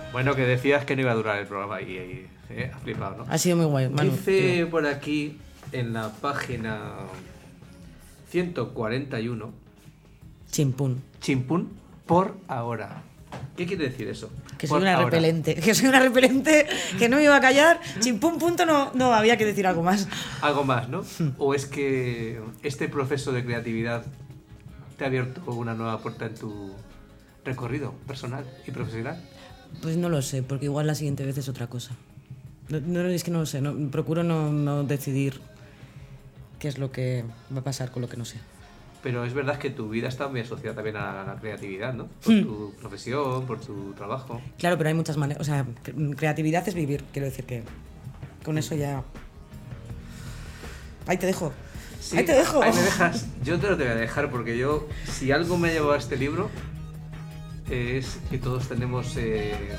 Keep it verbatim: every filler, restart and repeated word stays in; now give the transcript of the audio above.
Bueno, que decías que no iba a durar el programa y, y eh, has flipado, ¿no? Ha sido muy guay, Manu. Dice tío. por aquí, en la página ciento cuarenta y uno, Chimpún. chimpún por ahora. ¿Qué quiere decir eso? Que Por soy una ahora. repelente. Que soy una repelente que no me iba a callar. Chimpún, punto, no, no, había que decir algo más. Algo más, ¿no? ¿O es que este proceso de creatividad te ha abierto una nueva puerta en tu recorrido personal y profesional? Pues no lo sé, porque igual la siguiente vez es otra cosa. No, no, es que no lo sé, no, procuro no, no decidir qué es lo que va a pasar con lo que no sé. Pero es verdad que tu vida está muy asociada también a la creatividad, ¿no? Por Hmm. tu profesión, por tu trabajo. Claro, pero hay muchas maneras. O sea, cre- creatividad es vivir, quiero decir que con eso ya. Ahí te dejo. Sí, Ahí te dejo. Ahí me dejas. Yo te lo te voy a dejar porque yo, si algo me ha llevado a este libro, es que todos tenemos eh,